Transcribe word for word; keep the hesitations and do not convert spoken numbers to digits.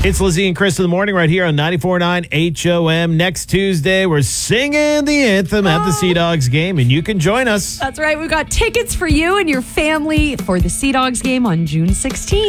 It's Lizzie and Chris in the morning right here on ninety-four point nine H O M. Next Tuesday, we're singing the anthem at the Sea Dogs game, and you can join us. That's right. We've got tickets for you and your family for the Sea Dogs game on June sixteenth.